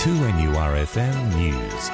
2NURFM News.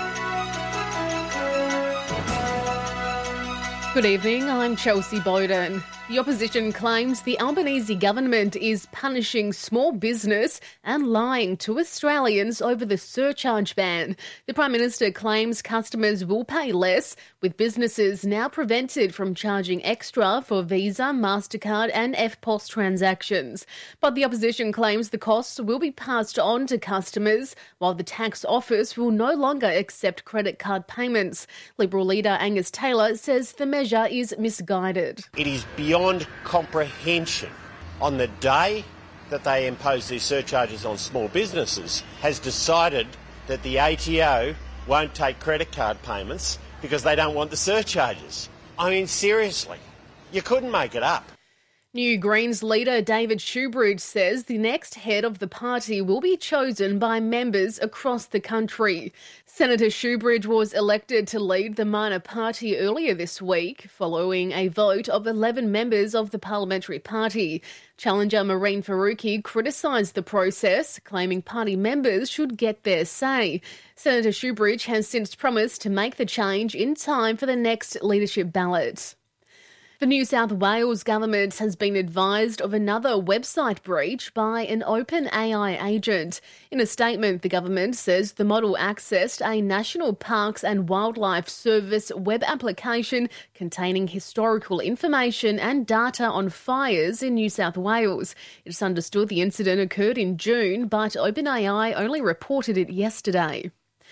Good evening, I'm Chelsea Bowden. The opposition claims the Albanese government is punishing small business and lying to Australians over the surcharge ban. The Prime Minister claims customers will pay less, with businesses now prevented from charging extra for Visa, MasterCard and EFTPOS transactions. But the opposition claims the costs will be passed on to customers, while the tax office will no longer accept credit card payments. Liberal leader Angus Taylor says the measure is misguided. It is beyond comprehension. On the day that they impose these surcharges on small businesses, has decided that the ATO won't take credit card payments because they don't want the surcharges. I mean, seriously, you couldn't make it up. New Greens leader David Shoebridge says the next head of the party will be chosen by members across the country. Senator Shoebridge was elected to lead the minor party earlier this week, following a vote of 11 members of the parliamentary party. Challenger Mehreen Faruqi criticised the process, claiming party members should get their say. Senator Shoebridge has since promised to make the change in time for the next leadership ballot. The New South Wales government has been advised of another website breach by an OpenAI agent. In a statement, the government says the model accessed a National Parks and Wildlife Service web application containing historical information and data on fires in New South Wales. It's understood the incident occurred in June, but OpenAI only reported it yesterday.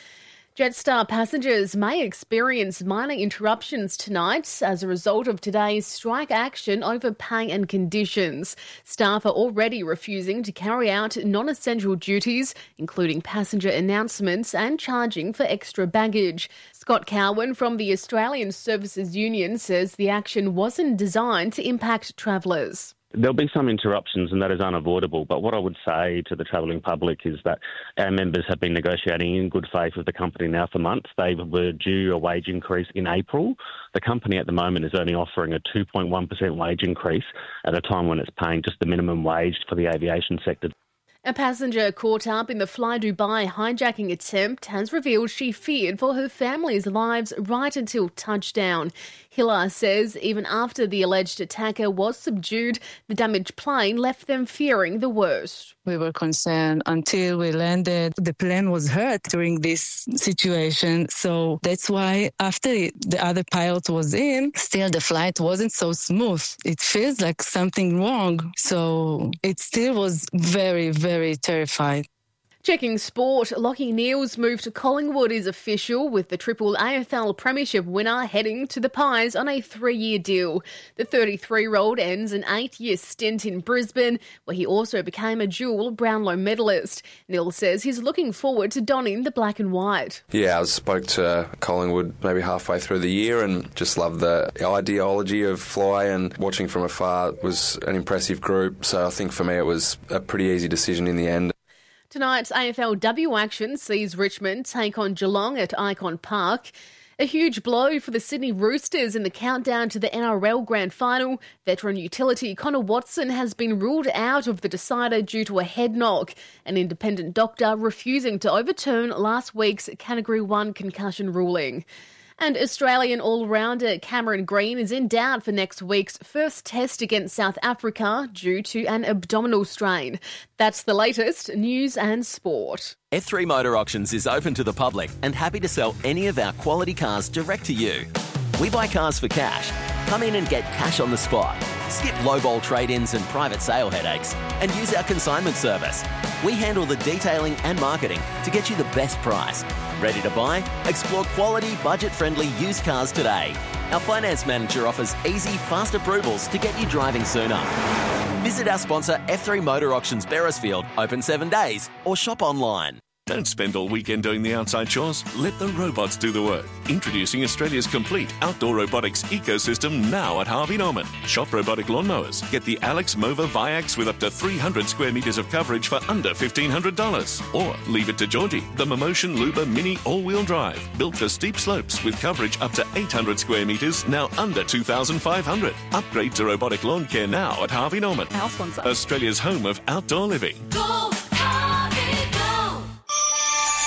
Jetstar passengers may experience minor interruptions tonight as a result of today's strike action over pay and conditions. Staff are already refusing to carry out non-essential duties, including passenger announcements and charging for extra baggage. Scott Cowan from the Australian Services Union says the action wasn't designed to impact travellers. There'll be some interruptions and that is unavoidable, but what I would say to the travelling public is that our members have been negotiating in good faith with the company now for months. They were due a wage increase in April. The company at the moment is only offering a 2.1% wage increase at a time when it's paying just the minimum wage for the aviation sector. A passenger caught up in the Fly Dubai hijacking attempt has revealed she feared for her family's lives right until touchdown. Hilla says even after the alleged attacker was subdued, the damaged plane left them fearing the worst. We were concerned until we landed. The plane was hurt during this situation. So that's why after the other pilot was in, still the flight wasn't so smooth. It feels like something wrong. So it still was very, very terrified. Checking sport, Lachie Neale's move to Collingwood is official, with the triple AFL Premiership winner heading to the Pies on a 3-year deal. The 33-year-old ends an 8-year stint in Brisbane, where he also became a dual Brownlow medalist. Neale says he's looking forward to donning the black and white. Yeah, I spoke to Collingwood maybe halfway through the year and just loved the ideology of Fly, and watching from afar. It was an impressive group, so I think for me it was a pretty easy decision in the end. Tonight's AFLW action sees Richmond take on Geelong at Icon Park. A huge blow for the Sydney Roosters in the countdown to the NRL Grand Final. Veteran utility Connor Watson has been ruled out of the decider due to a head knock. An independent doctor refusing to overturn last week's Category 1 concussion ruling. And Australian all-rounder Cameron Green is in doubt for next week's first test against South Africa due to an abdominal strain. That's the latest news and sport. F3 Motor Auctions is open to the public and happy to sell any of our quality cars direct to you. We buy cars for cash. Come in and get cash on the spot. Skip lowball trade-ins and private sale headaches and use our consignment service. We handle the detailing and marketing to get you the best price. Ready to buy? Explore quality, budget-friendly used cars today. Our finance manager offers easy, fast approvals to get you driving sooner. Visit our sponsor F3 Motor Auctions Beresfield, open 7 days, or shop online. Don't spend all weekend doing the outside chores. Let the robots do the work. Introducing Australia's complete outdoor robotics ecosystem now at Harvey Norman. Shop robotic lawnmowers. Get the Alex Mova Viax with up to 300 square metres of coverage for under $1,500. Or leave it to Georgie, the Momotion Luba Mini all-wheel drive. Built for steep slopes with coverage up to 800 square metres, now under $2,500. Upgrade to robotic lawn care now at Harvey Norman. Our sponsor. Australia's home of outdoor living. Go!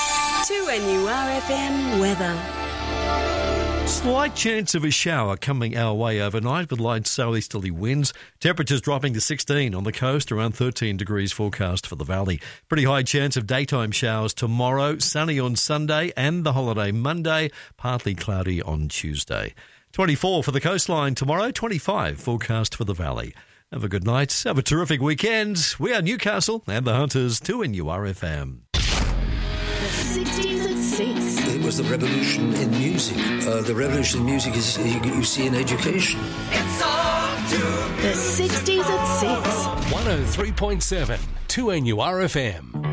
2NURFM weather. Slight chance of a shower coming our way overnight with light southeasterly winds. Temperatures dropping to 16 on the coast, around 13 degrees forecast for the valley. Pretty high chance of daytime showers tomorrow, sunny on Sunday and the holiday Monday, partly cloudy on Tuesday. 24 for the coastline tomorrow, 25 forecast for the valley. Have a good night. Have a terrific weekend. We are Newcastle and the Hunters, 2NURFM. The 60s at 6. It was the revolution in music. The revolution in music is you see in education. It's on to the 60s at 6. 103.7 2NURFM.